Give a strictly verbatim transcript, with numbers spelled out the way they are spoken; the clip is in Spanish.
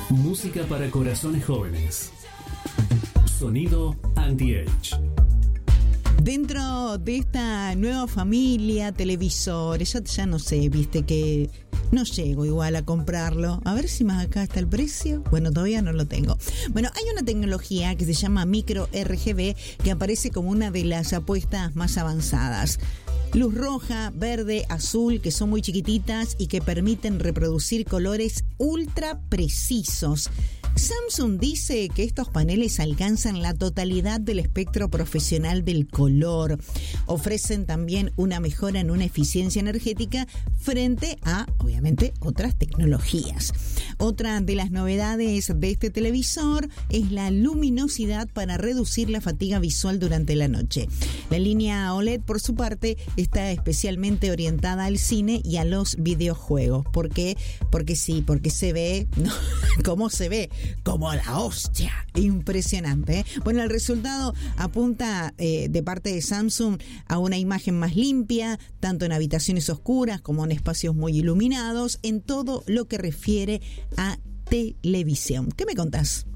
Música para corazones jóvenes. Sonido Anti-Age. Dentro de esta nueva familia, televisores, ya, ya no sé, viste que no llego igual a comprarlo. A ver si más acá está el precio. Bueno, todavía no lo tengo. Bueno, hay una tecnología que se llama micro R G B que aparece como una de las apuestas más avanzadas. Luz roja, verde, azul, que son muy chiquititas y que permiten reproducir colores ultra precisos. Samsung dice que estos paneles alcanzan la totalidad del espectro profesional del color. Ofrecen también una mejora en una eficiencia energética frente a, obviamente, otras tecnologías. Otra de las novedades de este televisor es la luminosidad para reducir la fatiga visual durante la noche. La línea O L E D, por su parte, está especialmente orientada al cine y a los videojuegos. ¿Por qué? Porque sí, porque se ve, ¿no? ¿Cómo se ve? Como la hostia, impresionante, ¿eh? Bueno, el resultado apunta eh, de parte de Samsung a una imagen más limpia, tanto en habitaciones oscuras como en espacios muy iluminados, en todo lo que refiere a televisión. ¿Qué me contás?